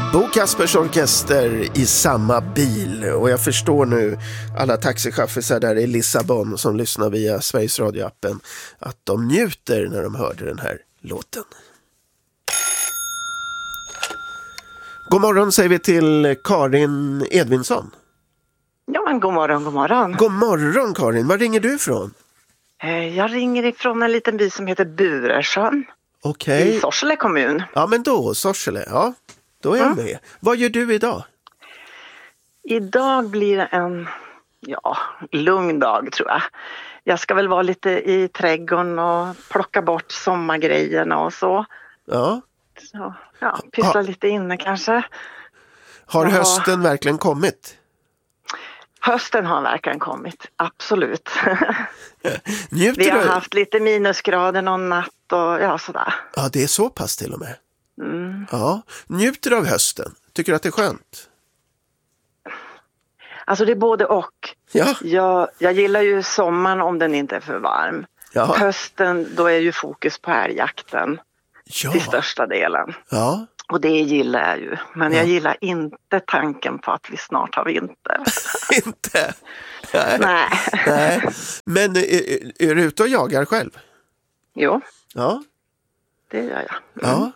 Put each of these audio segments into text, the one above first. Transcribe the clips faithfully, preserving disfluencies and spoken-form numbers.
Bo Kaspers orkester i samma bil. Och jag förstår nu alla taxichaffisar där i Lissabon som lyssnar via Sveriges Radio-appen att de njuter när de hörde den här låten. God morgon säger vi till Karin Edvinsson. Ja, men god morgon, god morgon. God morgon Karin, var ringer du ifrån? Jag ringer ifrån en liten by som heter Buresjön. Okej. I Sorsele kommun. Ja, men då, Sorsele, ja. Då är jag Mm. med. Vad gör du idag? Idag blir det en, ja, lugn dag tror jag. Jag ska väl vara lite i trädgården och plocka bort sommargrejerna och så. Ja. så ja, pyssla Ha. lite inne kanske. Har Ja. hösten verkligen kommit? Hösten har verkligen kommit, absolut. Njuter Vi har du? haft lite minusgrader någon natt och ja, sådär. Ja, det är så pass till och med. Mm. Ja. Njuter du av hösten? Tycker du att det är skönt? Alltså det är både och. Ja. Jag, jag gillar ju sommaren om den inte är för varm. Ja. Hösten, då är ju fokus på älgjakten Ja. till största delen. Ja. Och det gillar jag ju. Men Ja. jag gillar inte tanken på att vi snart har vinter. Inte? Nej. Nej. Nej. Men är, är du ute och jagar själv? Jo, Ja. det gör jag. Ja.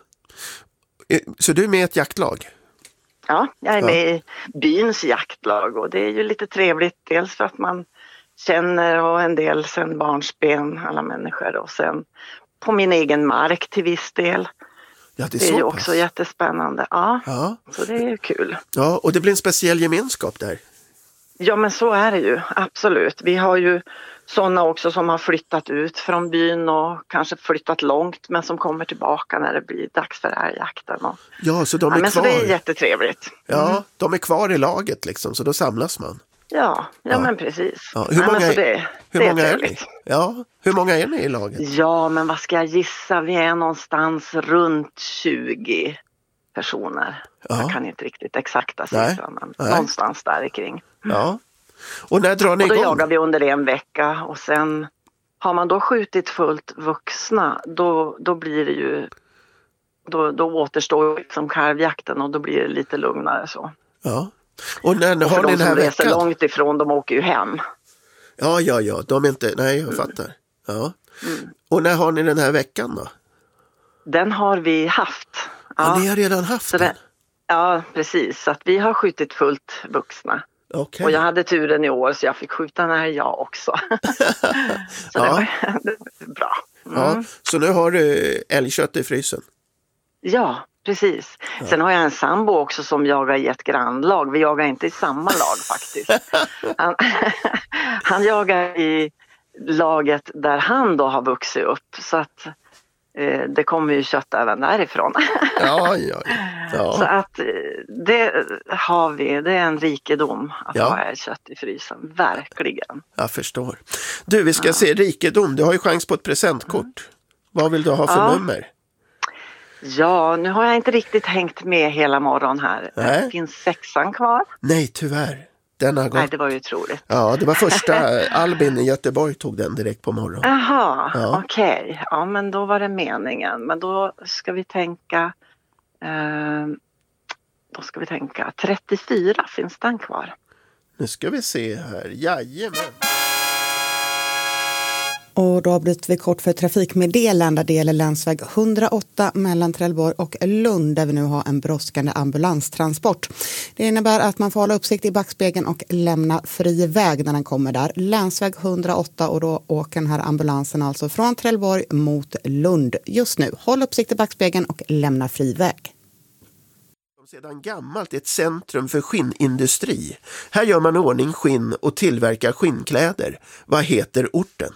Så du är med i ett jaktlag? Ja, jag är Ja. med i byns jaktlag och det är ju lite trevligt. Dels för att man känner och en del sen barnsben, alla människor. Och sen på min egen mark till viss del. Ja, det är, Det är så ju pass. också jättespännande. Ja, Ja. så det är ju kul. Ja, och det blir en speciell gemenskap där. Ja, men så är det ju. Absolut. Vi har ju sådana också som har flyttat ut från byn och kanske flyttat långt men som kommer tillbaka när det blir dags för älgjakten. Och... Ja, så de är Ja, men så kvar. det är jättetrevligt. Ja, de är kvar i laget liksom, så då samlas man. Ja, ja, Ja. men precis. Ja, hur Ja, många, men så är, det, hur det många är är ni? trevligt. Ja, hur många är ni i laget? Ja, men vad ska jag gissa? Vi är någonstans runt tjugo personer. Ja. Jag kan inte riktigt exakta Nej. siffran, men Nej. någonstans där kring. Ja. Och när drar ni Och då igång? jagar vi under en vecka och sen har man då skjutit fullt vuxna, då, då blir det ju, då, då återstår liksom kalvjakten och då blir det lite lugnare så. Ja. Och när Och för har ni de den här som reser veckan? långt ifrån, de åker ju hem. Ja, ja, ja. De är inte... Nej, jag fattar. Ja. Och när har ni den här veckan då? Den har vi haft. Ja, ni har redan haft så den? det, ja, precis. Så att vi har skjutit fullt vuxna. Okej. Och jag hade turen i år så jag fick skjuta när jag också. så det Ja. var det var bra. Mm. Ja, så nu har du älgkött i frysen? Ja, precis. Ja. Sen har jag en sambo också som jagar i ett grannlag. Vi jagar inte i samma lag faktiskt. Han, han jagar i laget där han då har vuxit upp. Så att eh, det kommer ju kött även därifrån. Ja, ja, ja. Så ja. att eh, det har vi. Det är en rikedom att Ja. ha älgkött i frysen. Verkligen. Jag förstår. Du, vi ska se rikedom. Du har ju chans på ett presentkort. Vad vill du ha för Ja. nummer? Ja, nu har jag inte riktigt hängt med hela morgon här. Nej. Det finns sexan kvar. Nej, tyvärr. Den har gått. Nej, det var ju otroligt. Ja, det var första. Albin i Göteborg tog den direkt på morgonen. Jaha, Ja. okej. Ja, men då var det meningen. Men då ska vi tänka... Eh, då ska vi tänka... trettiofyra, finns den kvar? Nu ska vi se här. Jajamän. Och då bryter vi kort för trafikmeddelande. Det gäller länsväg hundraåtta mellan Trelleborg och Lund där vi nu har en brådskande ambulanstransport. Det innebär att man får hålla uppsikt i backspegeln och lämna fri väg när den kommer där. Länsväg hundraåtta och då åker den här ambulansen alltså från Trelleborg mot Lund just nu. Håll uppsikt i backspegeln och lämna fri väg. Sedan gammalt ett centrum för skinnindustri. Här gör man ordning skinn och tillverkar skinnkläder. Vad heter orten?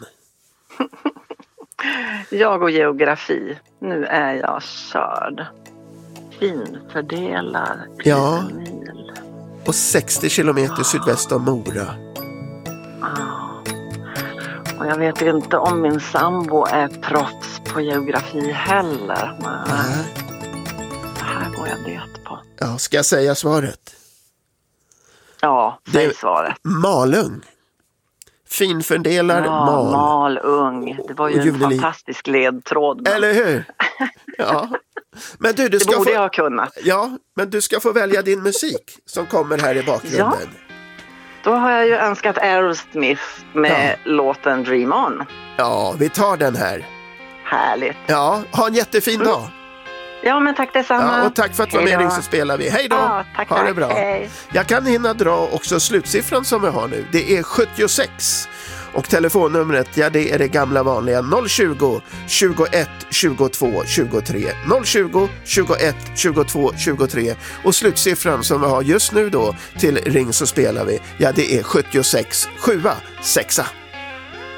Jag och geografi. Nu är jag körd. Finfördelar i Ja. en mil. Och sextio kilometer sydväst om Mora. Ah. Och jag vet inte om min sambo är proffs på geografi heller. Men Nej. det här går jag det på. Ja, ska jag säga svaret? Ja, säg Det- svaret. Malung. finfördelar, Ja, mal. Malung. Det var ju Och en Juvelin. fantastisk ledtråd. Men Eller hur? Ja. Men du, du det ska borde få... jag ha kunnat. Ja, men du ska få välja din musik som kommer här i bakgrunden. Då har jag ju önskat Aerosmith med Ja. låten Dream On. Ja, vi tar den här. Härligt. Ja, ha en jättefin dag. Ja, men tack detsamma. Ja, och tack för att du var Hej med, då. Ring så spelar vi. Hej då! Ja, tack, ha tack. det bra. Hej. Jag kan hinna dra också slutsiffran som vi har nu. Det är sjuttiosex. Och telefonnumret, ja det är det gamla vanliga noll tjugo, tjugoett, tjugotvå, tjugotre. noll tjugo, tjugoett, tjugotvå, tjugotre. Och slutsiffran som vi har just nu då till Ring så spelar vi, ja det är sjuttiosex, sjua, sexa.